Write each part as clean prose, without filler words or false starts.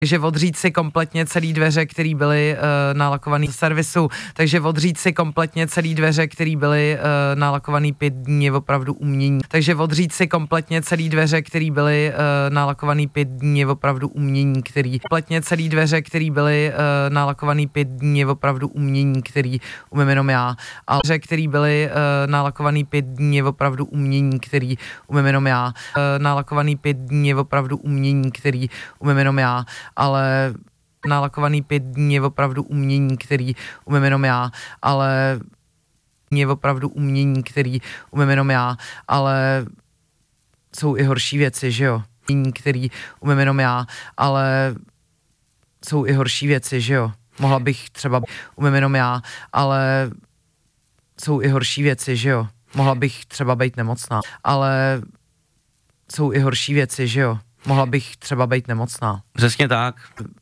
Takže odřít si kompletně celý dveře, které byly nalakované z servisu, takže odřít si kompletně celý dveře, které byly nalakované 5 dní je opravdu umění. Takže odřít si kompletně celý dveře, které byly nalakované 5 dní je opravdu umění, který kompletně celý dveře, které byly nalakované 5 dní je opravdu umění, který umím jenom já. A dveře, které byly nalakované 5 dní je opravdu umění, který umím jenom já. Nalakovaný 5 dní je opravdu umění, který umím jenom já. Ale nalakovaný 5 dní je opravdu umění, který umím jenom já, ale je opravdu umění, který umím jenom já, ale jsou i horší věci, že jo? Umění, který umím jenom já, ale jsou i horší věci, že jo? Mohla bych třeba, umím jenom já, ale jsou i horší věci, že jo? Mohla bych třeba být nemocná, ale jsou i horší věci, že jo? Mohla bych třeba být nemocná. Přesně tak.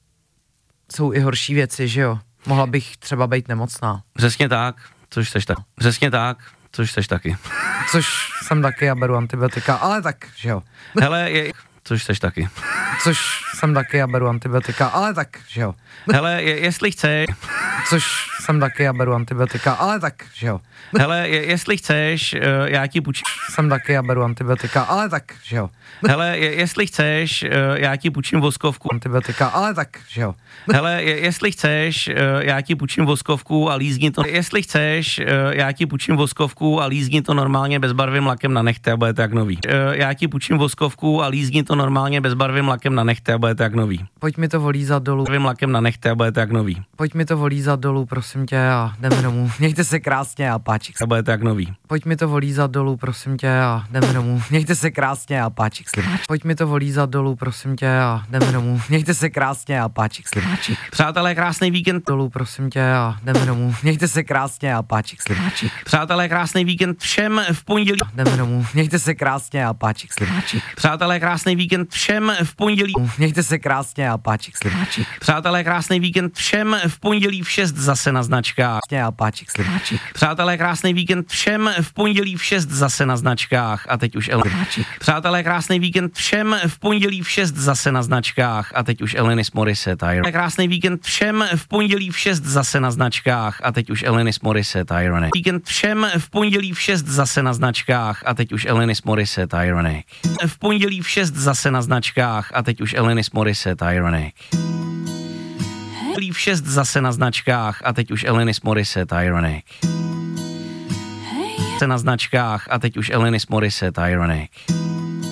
Jsou i horší věci, že jo? Mohla bych třeba být nemocná. Přesně tak, což seš tak. Přesně tak, což seš taky. Což jsem taky a beru antibiotika, ale tak, že jo? Hele, což seš taky. Což jsem taky a beru antibiotika, ale tak, že jo? Hele, jestli chceš... Což jsem taky a beru antibiotika, ale tak, že jo? Hele, jestli chceš, já ti půjčím... Jsem taky a beru antibiotika, ale tak, že jo? Hele, jestli chceš, já ti půjčím voskovku. Antibiotika, ale tak, že jo? Hele, jestli chceš, já ti půjčím voskovku a lízni to... Jestli chceš, já ti půjčím voskovku a lízni to normálně bezbarvým lakem na nechte a budete jak nový. Já ti půjčím voskovku a lízni to normálně bezbarvým lakem na nechte a budete jak nový. Pojď mi to volízat dolů. Bezbarvým lakem na nechte a budete jak nový. Pojď mi to volízat dolů, prosím tě, a jdeme domů. Mějte se krásně a páčik. A budete jak nový. Pojď mi to volízat dolů, prosím tě, a jdeme domů. Mějte se krásně a páčik slimáčik. Pojď mi to volízat dolů, prosím tě, a jdeme domů. Mějte se krásně a páčik slimáčik. Přátelé, krásný víkend dolů, prosím tě, a jdeme domů. Mějte se krásně a páčik slimáčik. Přátelé, krásný víkend všem v pondělí. Jdeme domů. Mějte se krásně a páčik slimáčik. Přátelé, krásný víkend všem v pondělí. Mějte se krásně a páčik slimáčik. Přátelé, krásný víkend všem v pondělí v 6 zase na značkách. A páčik slimáčik. Přátelé, krásný víkend všem v pondělí v 6 zase na značkách a teď už Přátelé, krásný víkend všem v pondělí v 6 zase na značkách a teď už Alanis Morissette. Krásný víkend všem v pondělí v 6 zase na značkách a teď už Alanis Morissette. Ironic. Víkend všem v pondělí v 6 zase na značkách a teď už Alanis Morissette. Ironic. V pondělí v 6 zase na značkách a teď už Alanis Morissette. Ironic. V 6 zase na značkách a teď už Alanis Morissette. Ironic. Na značkách a teď už Alanis Morissette. Ironic.